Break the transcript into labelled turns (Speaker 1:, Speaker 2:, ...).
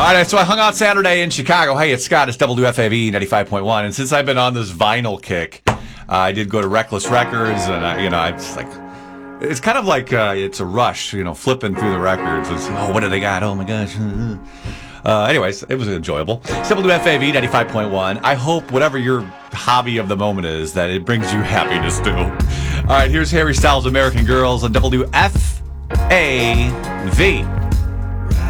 Speaker 1: right, so I hung out Saturday in Chicago. Hey, it's Scott. It's WFAV 95.1. And since I've been on this vinyl kick, I did go to Reckless Records, and I just like, it's kind of like it's a rush, flipping through the records. It's, what do they got? Oh my gosh. Anyways, it was enjoyable. It's WFAV 95.1. I hope whatever your hobby of the moment is, that it brings you happiness too. All right, here's Harry Styles' American Girls on WFAV.